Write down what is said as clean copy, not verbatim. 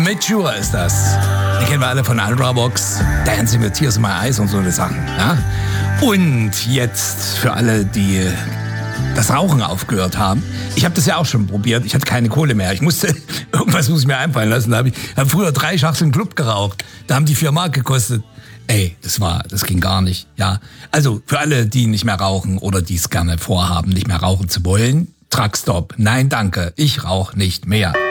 Mature ist das. Die kennen wir alle von Ultravox, Dancing with Tears in My Eyes und so eine Sachen. Ja? Und jetzt für alle, die das Rauchen aufgehört haben. Ich habe das ja auch schon probiert. Ich hatte keine Kohle mehr. Irgendwas muss ich mir einfallen lassen. Ich habe früher 3 Schachs im Club geraucht. Da haben die 4 Mark gekostet. Ey, das ging gar nicht. Ja, also für alle, die nicht mehr rauchen oder die es gerne vorhaben, nicht mehr rauchen zu wollen, Truckstop. Nein, danke. Ich rauche nicht mehr.